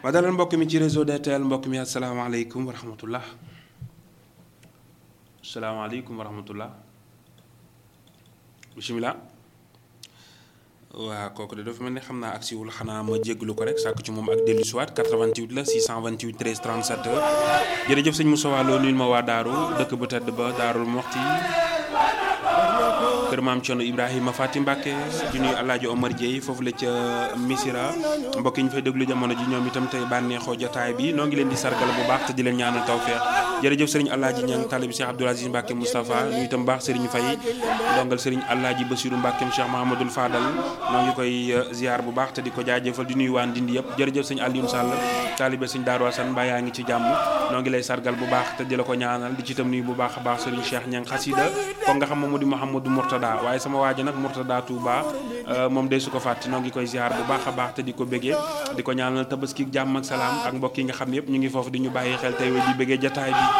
ma dalal mbokk mi ci réseau DTL mbokk mi asalaamaaleykum wa rahmatullah asalaamaaleykum wa rahmatullah bisimilah waaw kooku de dafa mel ni xam naa ak siwul xanaa ma jégalu ko rek sàkk ci moom ak dellu siwaat 88 la 628 13 37 jërëjëf sëñ Moussa Wallo nuyul ma waa Daaru dëkk bu tedd ba Daarul Moxti kër maam Thierno Ibrahima Fatim Mbacke di nuyu Alaaji Omar Dieye foofu la ca Misira mbokk yi ñu fay déglu jamono ji ñoom itam tey bànneexoo jotaay bi noo ngi leen di sargal bu baax te di leen ñaanal tawfeex jërëjëf sëriñ Alaaji Ñang talib Cheikh Abdoul Aziz Mbacke Moustapha nuyu itam baax sëriñ Faye ndongal sëriñ Alaaji Basiru Mbacke Cheikh Mahamadul Fadal noo ngi koy ziar bu baax te di ko jaajëfal di nuyu waa Ndindi yëpp jërëjëf sëriñ Alioune Sall taalibe sëriñ Daaru Asan mbaa yaa ngi ci jàmm noo ngi lay sargal bu baax te di la ko ñaanal di ci itam nuyu bu baax a baax sëriñ Cheikh Ñang xasida ko nga xam moom di Mouhamadou Mourtada waaye sama waaji nag Mourtada Touba moom day su ko fàtte noo ngi koy ziar bu baax a baax te di ko béggee di ko ñaanal tabaski jàmm ak salaam ak mbokk yi nga xam ne yëpp ñu ngi foofu di ñu bàyyi xel tey di béggee jataay bi